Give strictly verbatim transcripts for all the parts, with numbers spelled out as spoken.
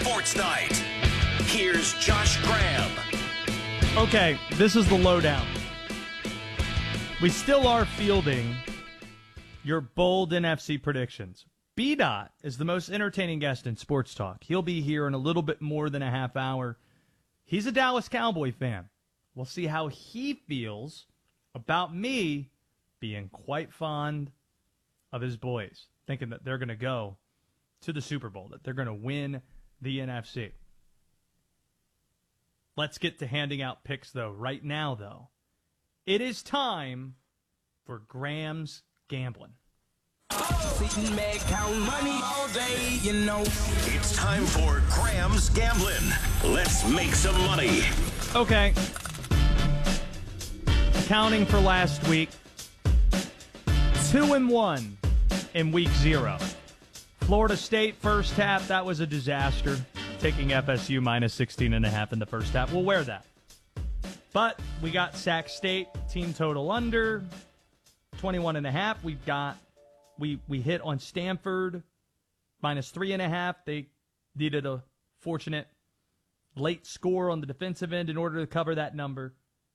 Sports Night. Here's Josh Graham. Okay, this is the lowdown. We still are fielding your bold N F C predictions. B-Dot is the most entertaining guest in sports talk. He'll be here in a little bit more than a half hour. He's a Dallas Cowboy fan. We'll see how he feels about me being quite fond of his boys, thinking that they're going to go to the Super Bowl, that they're going to win the N F C. Let's get to handing out picks, though. Right now, though, it is time for Graham's Gambling. It's time for Graham's Gambling. Let's make some money. Okay. Counting for last week, two and one in week zero. Florida State first half, that was a disaster. Taking F S U minus sixteen and a half in the first half. We'll wear that. But we got Sac State, team total under twenty-one and a half. We've got, we, we hit on Stanford minus three and a half. They needed a fortunate late score on the defensive end in order to cover that number.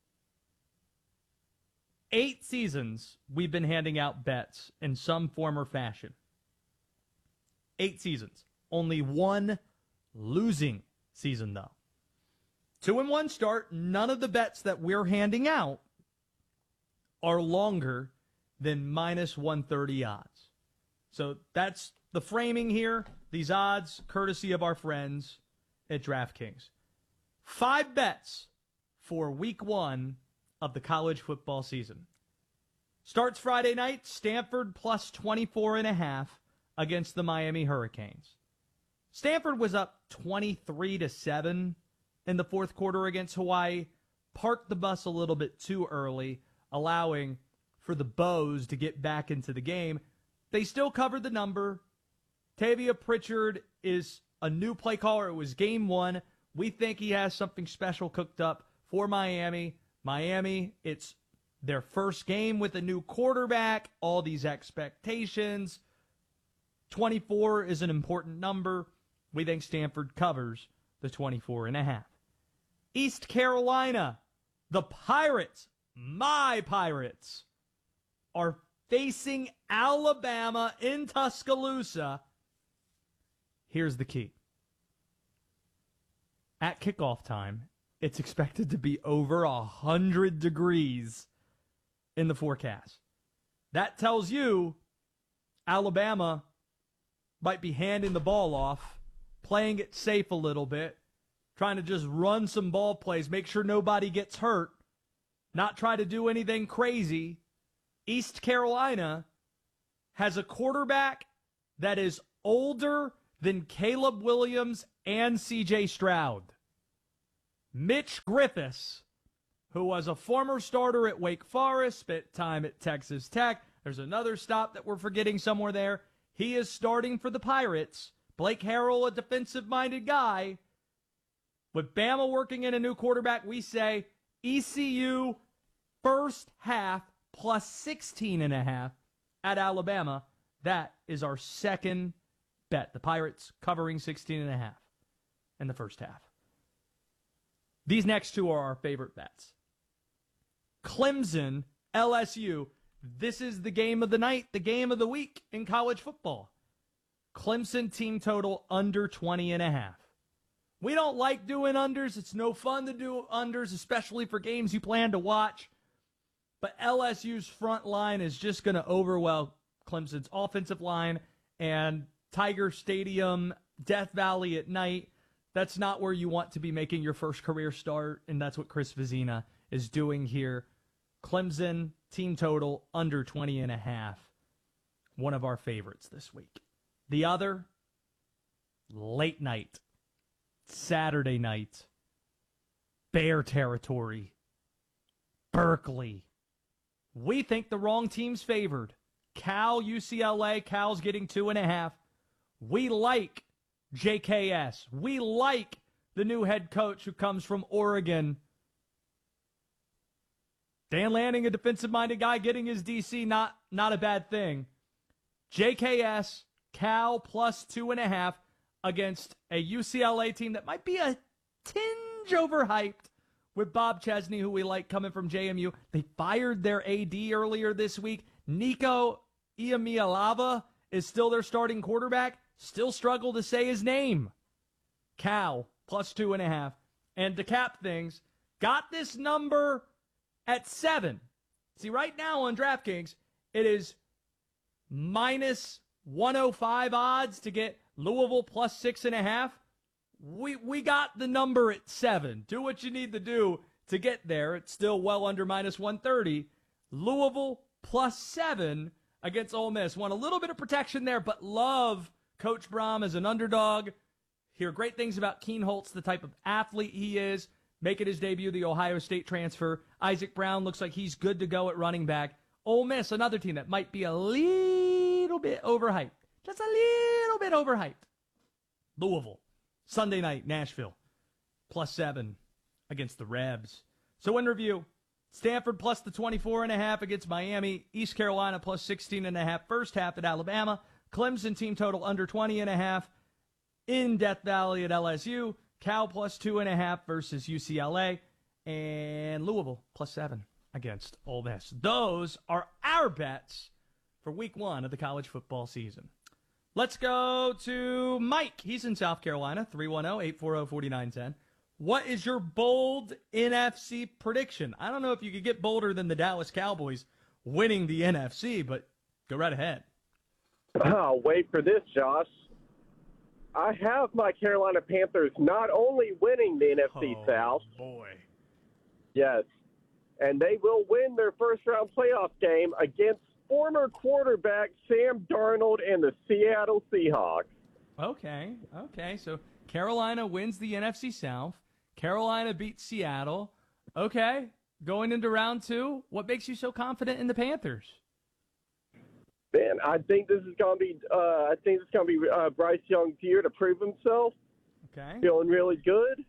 Eight seasons we've been handing out bets in some form or fashion. Eight seasons. Only one losing season, though. Two and one start. None of the bets that we're handing out are longer than minus one thirty odds. So that's the framing here. These odds, courtesy of our friends at DraftKings. Five bets for week one of the college football season. Starts Friday night, Stanford plus twenty-four and a half against the Miami Hurricanes. Stanford was up twenty-three to seven in the fourth quarter against Hawaii. Parked the bus a little bit too early, allowing for the Bows to get back into the game. They still covered the number. Tavia Pritchard is a new play caller. It was game one. We think he has something special cooked up for Miami. Miami, it's their first game with a new quarterback, all these expectations. twenty-four is an important number. We think Stanford covers the twenty-four and a half. East Carolina, the Pirates, my Pirates, are facing Alabama in Tuscaloosa. Here's the key. At kickoff time, it's expected to be over one hundred degrees in the forecast. That tells you Alabama might be handing the ball off, playing it safe a little bit, trying to just run some ball plays, make sure nobody gets hurt, not try to do anything crazy. East Carolina has a quarterback that is older than Caleb Williams and C J Stroud. Mitch Griffiths, who was a former starter at Wake Forest, spent time at Texas Tech. There's another stop that we're forgetting somewhere there. He is starting for the Pirates. Blake Harrell, a defensive-minded guy. With Bama working in a new quarterback, we say E C U first half plus sixteen and a half at Alabama. That is our second bet. The Pirates covering sixteen and a half in the first half. These next two are our favorite bets. Clemson, L S U. This is the game of the night, the game of the week in college football. Clemson team total under twenty and a half. We don't like doing unders. It's no fun to do unders, especially for games you plan to watch. But L S U's front line is just going to overwhelm Clemson's offensive line, and Tiger Stadium, Death Valley at night, that's not where you want to be making your first career start, and that's what Chris Vizina is doing here. Clemson, team total, under twenty and a half. One of our favorites this week. The other, late night, Saturday night, Bear territory, Berkeley. We think the wrong team's favored. Cal, U C L A, Cal's getting two and a half. We like J K S. We like the new head coach who comes from Oregon. Dan Lanning, a defensive-minded guy, getting his D C, not, not a bad thing. J K S, Cal plus two and a half against a U C L A team that might be a tinge overhyped with Bob Chesney, who we like coming from J M U. They fired their A D earlier this week. Nico Iamaleava is still their starting quarterback. Still struggle to say his name. Cal, plus two and a half. And to cap things, got this number at seven. See, right now on DraftKings, it is minus one oh five odds to get Louisville plus six and a half. We we got the number at seven. Do what you need to do to get there. It's still well under minus one thirty. Louisville plus seven against Ole Miss. Want a little bit of protection there, but love Coach Brom as an underdog. Hear great things about Keen Holtz, the type of athlete he is. Making his debut, the Ohio State transfer. Isaac Brown looks like he's good to go at running back. Ole Miss, another team that might be a little bit overhyped. Just a little bit overhyped. Louisville, Sunday night, Nashville, plus seven against the Rebs. So in review, Stanford plus the twenty-four and a half against Miami. East Carolina plus sixteen and a half first half at Alabama. Clemson team total under twenty and a half in Death Valley at L S U. Cal plus two and a half versus U C L A. And Louisville plus seven against Ole Miss. Those are our bets for week one of the college football season. Let's go to Mike. He's in South Carolina, three one zero, eight four zero, four nine one zero. What is your bold N F C prediction? I don't know if you could get bolder than the Dallas Cowboys winning the N F C, but go right ahead. Oh, wait for this, Josh. I have my Carolina Panthers not only winning the N F C oh, South. boy. Yes. And they will win their first-round playoff game against former quarterback Sam Darnold and the Seattle Seahawks. Okay, okay. So Carolina wins the N F C South. Carolina beats Seattle. Okay. Going into round two, what makes you so confident in the Panthers? Man, I think this is going to be. Uh, I think it's going to be uh, Bryce Young's year to prove himself. Okay. Feeling really good.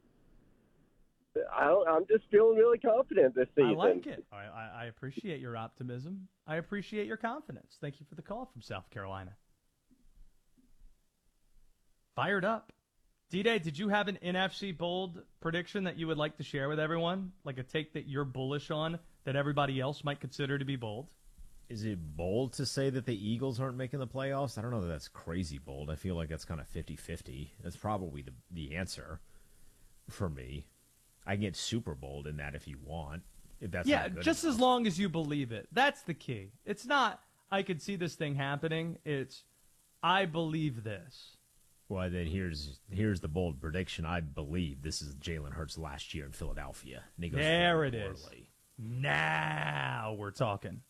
I don't, I'm just feeling really confident this season. I like it. I, I, I appreciate your optimism. I appreciate your confidence. Thank you for the call from South Carolina. Fired up. D-Day, did you have an N F C bold prediction that you would like to share with everyone? Like a take that you're bullish on that everybody else might consider to be bold? Is it bold to say that the Eagles aren't making the playoffs? I don't know that that's crazy bold. I feel like that's kind of fifty-fifty. That's probably the, the answer for me. I can get super bold in that if you want. If that's yeah, not good just enough. as long as you believe it. That's the key. It's not, I could see this thing happening. It's, I believe this. Well, then here's here's the bold prediction. I believe this is Jalen Hurts' last year in Philadelphia. And he goes There it poorly. is. Now we're talking.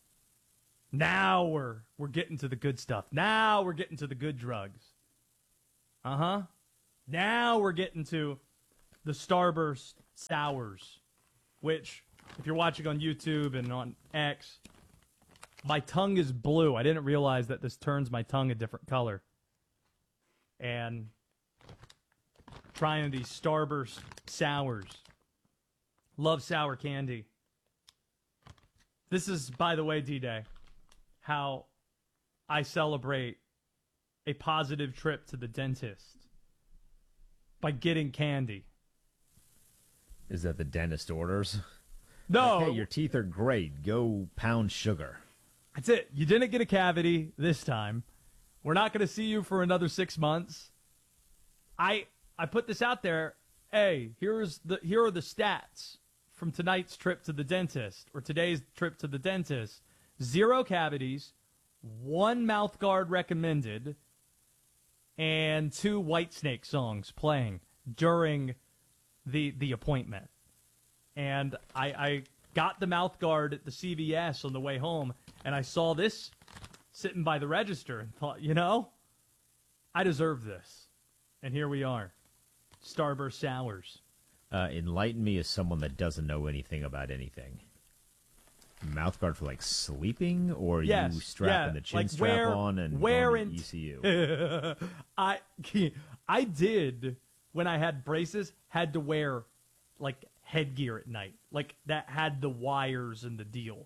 Now we're we're getting to the good stuff. Now we're getting to the good drugs. Uh-huh. Now we're getting to the Starburst Sours, which, if you're watching on YouTube and on X, my tongue is blue. I didn't realize that this turns my tongue a different color. And trying these Starburst Sours. Love sour candy. This is, by the way, D-Day, how I celebrate a positive trip to the dentist by getting candy. Is that the dentist orders? No. Like, hey, your teeth are great. Go pound sugar. That's it. You didn't get a cavity this time. We're not going to see you for another six months. I I put this out there. Hey, here's the here are the stats from tonight's trip to the dentist, or today's trip to the dentist. Zero cavities, one mouth guard recommended, and two Whitesnake songs playing during the the appointment. And I, I got the mouth guard at the C V S on the way home, and I saw this sitting by the register and thought, you know, I deserve this. And here we are. Starburst Sours. Uh, enlighten me as someone that doesn't know anything about anything. Mouth guard for like sleeping, or Yes, you strapping yeah, the chin like strap where- on and where going to in- E C U? I I did, when I had braces, had to wear like headgear at night. Like that had the wires and the deal.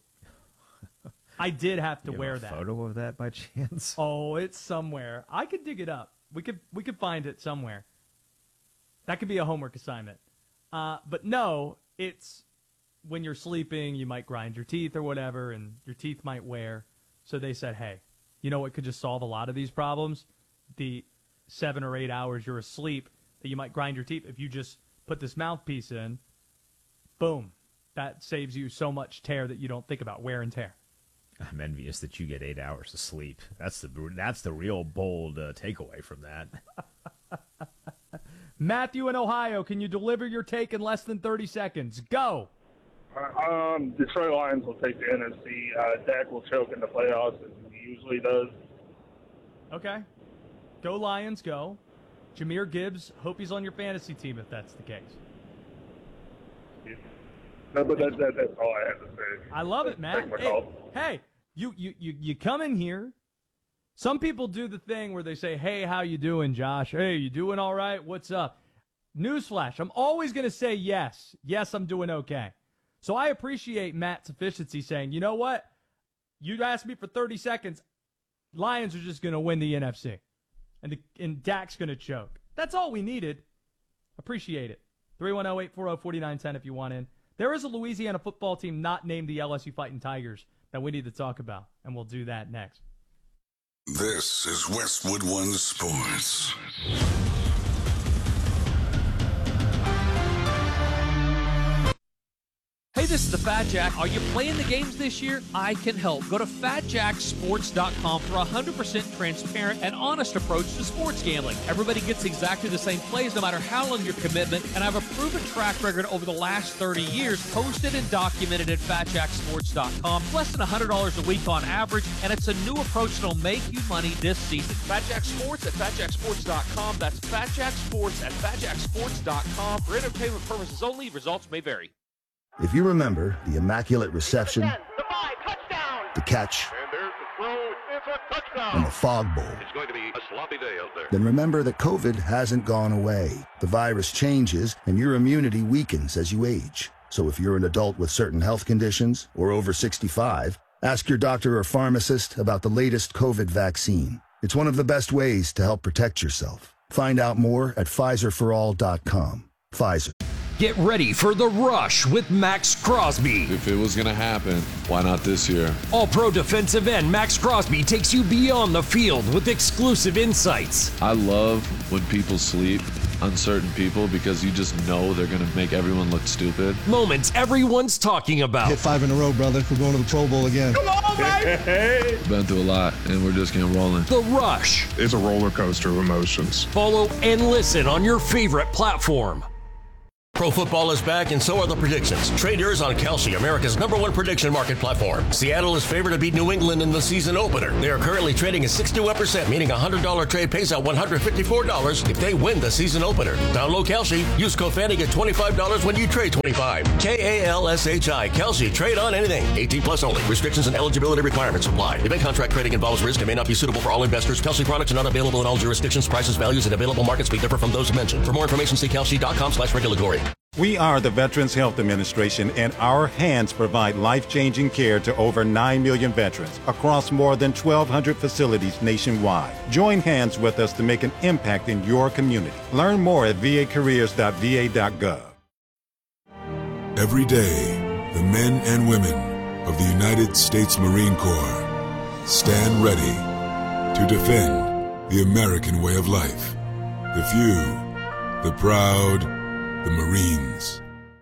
I did have to You have wear a that. photo of that by chance? Oh, it's somewhere. I could dig it up. We could we could find it somewhere. That could be a homework assignment. Uh, but no, it's when you're sleeping, you might grind your teeth or whatever, and your teeth might wear. So they said, hey, you know what could just solve a lot of these problems? The seven or eight hours you're asleep that you might grind your teeth. If you just put this mouthpiece in, boom, that saves you so much tear that you don't think about wear and tear. I'm envious that you get eight hours of sleep. That's the that's the real bold uh, takeaway from that. Matthew in Ohio, can you deliver your take in less than thirty seconds? Go. Um, Detroit Lions will take the N F C. Uh, Dak will choke in the playoffs, as he usually does. Okay. Go Lions, go. Jahmyr Gibbs, hope he's on your fantasy team if that's the case. Yeah. No, but that, that, that's all I have to say. I love it, Matt. Hey, hey you, you, you, you come in here. Some people do the thing where they say, hey, how you doing, Josh? Hey, you doing all right? What's up? Newsflash, I'm always going to say yes. Yes, I'm doing okay. So I appreciate Matt's efficiency saying, you know what? You asked me for thirty seconds. Lions are just going to win the N F C. And, the, and Dak's going to choke. That's all we needed. Appreciate it. three one zero, eight four zero, four nine one zero if you want in. There is a Louisiana football team not named the L S U Fighting Tigers that we need to talk about, and we'll do that next. This is Westwood One Sports. Hey, this is the Fat Jack. Are you playing the games this year? I can help. Go to fat jack sports dot com for a one hundred percent transparent and honest approach to sports gambling. Everybody gets exactly the same plays no matter how long your commitment, and I have a proven track record over the last thirty years, posted and documented at fat jack sports dot com. Less than one hundred dollars a week on average, and it's a new approach that'll make you money this season. FatJack Sports at fat jack sports dot com. That's FatJack Sports at fat jack sports dot com. For entertainment purposes only, results may vary. If you remember the immaculate reception, the five, touchdown. the catch, And there's the throw. It's a touchdown. and the fog bowl, It's going to be a sloppy day out there. then remember that COVID hasn't gone away. The virus changes, and your immunity weakens as you age. So if you're an adult with certain health conditions or over sixty-five, ask your doctor or pharmacist about the latest COVID vaccine. It's one of the best ways to help protect yourself. Find out more at Pfizer for all dot com. Pfizer. Get ready for The Rush with Max Crosby. If it was going to happen, why not this year? All-pro defensive end Max Crosby takes you beyond the field with exclusive insights. I love when people sleep, uncertain people, because you just know they're going to make everyone look stupid. Moments everyone's talking about. Hit five in a row, brother. We're going to the Pro Bowl again. Come on, baby! Been through a lot, and we're just getting rolling. The Rush. It's a roller coaster of emotions. Follow and listen on your favorite platform. Pro football is back, and so are the predictions. Trade yours on Kalshi, America's number one prediction market platform. Seattle is favored to beat New England in the season opener. They are currently trading at sixty-one percent, meaning a one hundred dollars trade pays out one hundred fifty-four dollars if they win the season opener. Download Kalshi. Use code Fanny, get twenty-five dollars when you trade twenty-five. K A L S H I. Kalshi. Trade on anything. eighteen plus only. Restrictions and eligibility requirements apply. Event contract trading involves risk and may not be suitable for all investors. Kalshi products are not available in all jurisdictions. Prices, values, and available markets may differ from those mentioned. For more information, see kalshi dot com slash regulatory. We are the Veterans Health Administration, and our hands provide life-changing care to over nine million veterans across more than twelve hundred facilities nationwide. Join hands with us to make an impact in your community. Learn more at v a careers dot v a dot gov. Every day, the men and women of the United States Marine Corps stand ready to defend the American way of life. The few, the proud, the Marines.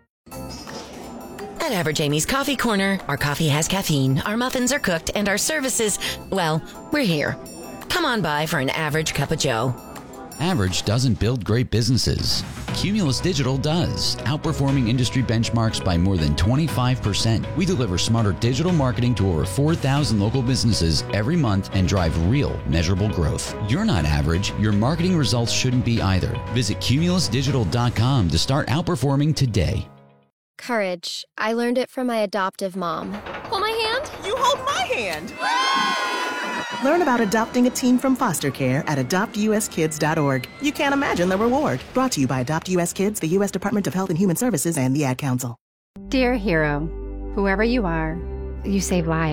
At Average Amy's Coffee Corner, our coffee has caffeine, our muffins are cooked, and our services, well, we're here. Come on by for an average cup of joe. Average doesn't build great businesses. Cumulus Digital does, outperforming industry benchmarks by more than twenty-five percent. We deliver smarter digital marketing to over four thousand local businesses every month and drive real, measurable growth. You're not average. Your marketing results shouldn't be either. Visit cumulus digital dot com to start outperforming today. Courage. I learned it from my adoptive mom. Hold my hand. You hold my hand. Learn about adopting a teen from foster care at adopt u s kids dot org. You can't imagine the reward. Brought to you by Adopt U S Kids, the U S Department of Health and Human Services, and the Ad Council. Dear hero, whoever you are, you save lives.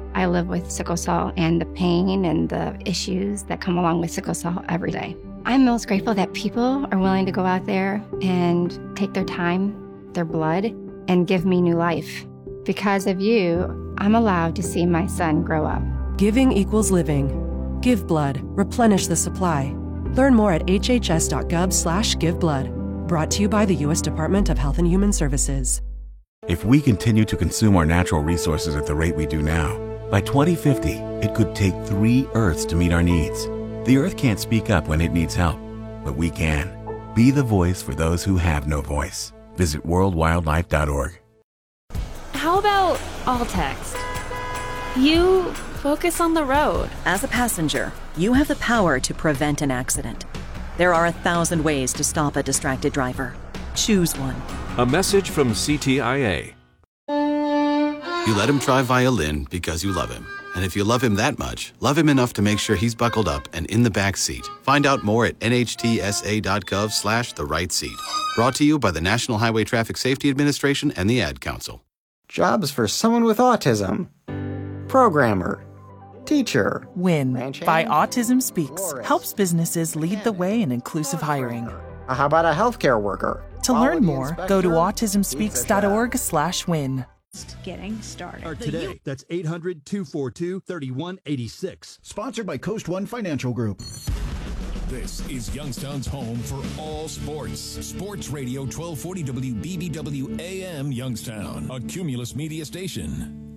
I live with sickle cell and the pain and the issues that come along with sickle cell every day. I'm most grateful that people are willing to go out there and take their time, their blood, and give me new life. Because of you, I'm allowed to see my son grow up. Giving equals living. Give blood. Replenish the supply. Learn more at hhs.gov slash giveblood. Brought to you by the U S Department of Health and Human Services. If we continue to consume our natural resources at the rate we do now, by twenty fifty, it could take three Earths to meet our needs. The Earth can't speak up when it needs help, but we can. Be the voice for those who have no voice. Visit world wildlife dot org. How about all text? You focus on the road. As a passenger, you have the power to prevent an accident. There are a thousand ways to stop a distracted driver. Choose one. A message from C T I A. You let him try violin because you love him. And if you love him that much, love him enough to make sure he's buckled up and in the back seat. Find out more at nhtsa.gov slash the right seat. Brought to you by the National Highway Traffic Safety Administration and the Ad Council. Jobs for someone with autism. Programmer. Teacher. WIN by Autism Speaks helps businesses lead the way in inclusive hiring. How about a healthcare worker? To learn more, go to autism speaks dot org slash win. Getting started. Or today, that's eight hundred, two four two, three one eight six. Sponsored by Coast One Financial Group. This is Youngstown's home for all sports. Sports Radio twelve forty W B B W A M Youngstown, a Cumulus media station.